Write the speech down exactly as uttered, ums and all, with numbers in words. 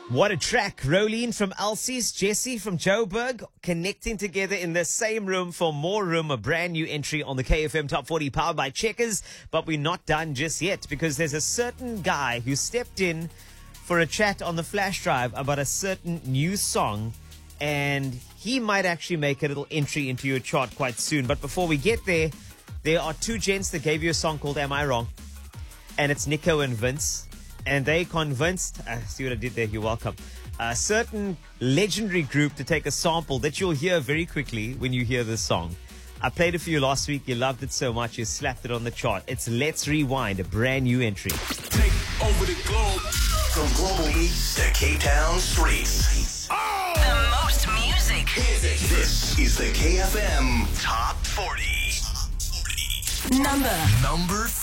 What a track. Rolene from Elsie's, Jesse from Joburg, connecting together in the same room for More Room, a brand new entry on the K F M Top forty powered by Checkers. But we're not done just yet, because there's a certain guy who stepped in for a chat on the flash drive about a certain new song, and he might actually make a little entry into your chart quite soon. But before we get there, there are two gents that gave you a song called Am I Wrong? And it's Nico and Vince. And they convinced, uh, see what I did there, you're welcome, a certain legendary group to take a sample that you'll hear very quickly when you hear this song. I played it for you last week. You loved it so much, you slapped it on the chart. It's Let's Rewind, a brand new entry. Take over the globe. From global beats to Cape Town streets. Oh! The most music. This is the K F M Top forty. Number. Number